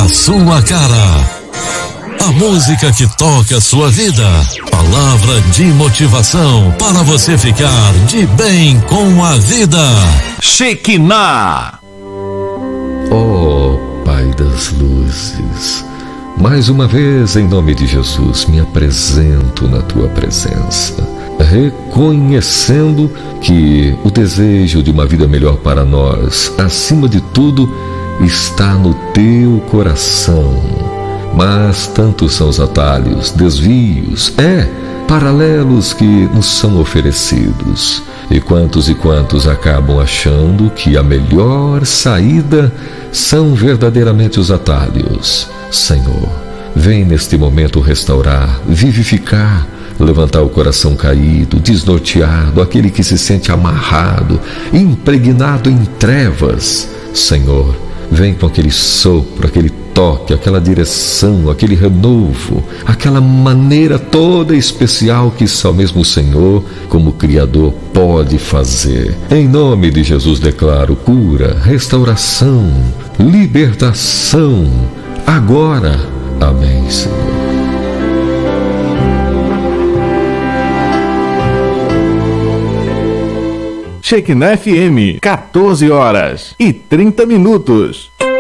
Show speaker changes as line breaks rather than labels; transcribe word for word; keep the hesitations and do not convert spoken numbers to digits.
a sua cara. A música que toca a sua vida. Palavra de motivação para você ficar de bem com a vida. Shekinah.
Oh, Pai das luzes, mais uma vez, em nome de Jesus, me apresento na tua presença, reconhecendo que o desejo de uma vida melhor para nós, acima de tudo, está no teu coração. Mas tantos são os atalhos, desvios, é, paralelos que nos são oferecidos. E quantos e quantos acabam achando que a melhor saída são verdadeiramente os atalhos. Senhor, vem neste momento restaurar, vivificar, levantar o coração caído, desnorteado, aquele que se sente amarrado, impregnado em trevas. Senhor, vem com aquele sopro, aquele toque, aquela direção, aquele renovo, aquela maneira toda especial que só mesmo o Senhor, como Criador, pode fazer. Em nome de Jesus declaro cura, restauração, libertação, agora. Amém, Senhor.
Shekinah F M, quatorze horas e trinta minutos.